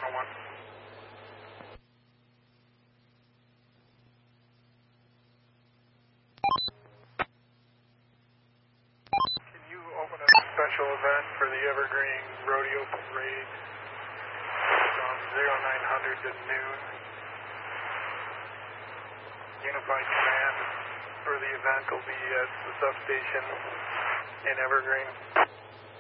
101. Can you open a special event for the Evergreen Rodeo Parade from 0900 to noon? Unified command for the event will be at the substation in Evergreen.